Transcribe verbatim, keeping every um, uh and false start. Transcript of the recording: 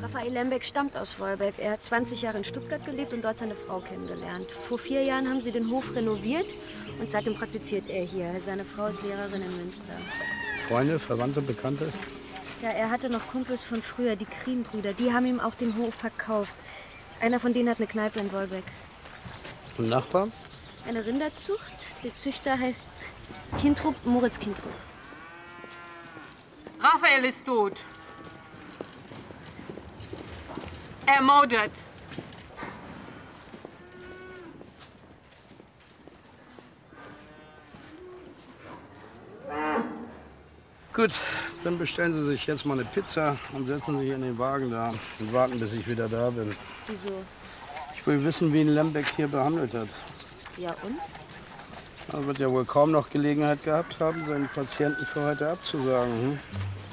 Raphael Lembeck stammt aus Wolbeck. Er hat zwanzig Jahre in Stuttgart gelebt und dort seine Frau kennengelernt. Vor vier Jahren haben sie den Hof renoviert und seitdem praktiziert er hier. Seine Frau ist Lehrerin in Münster. Freunde, Verwandte, Bekannte? Ja, er hatte noch Kumpels von früher, die Krienbrüder. Die haben ihm auch den Hof verkauft. Einer von denen hat eine Kneipe in Wolbeck. Und Nachbarn? Eine Rinderzucht. Der Züchter heißt Kintrup, Moritz Kintrup. Raphael ist tot. Ermordet. Gut, dann bestellen Sie sich jetzt mal eine Pizza und setzen sich in den Wagen da und warten, bis ich wieder da bin. Wieso? Ich will wissen, wie ihn Lembeck hier behandelt hat. Ja und? Er wird ja wohl kaum noch Gelegenheit gehabt haben, seinen Patienten für heute abzusagen. Hm?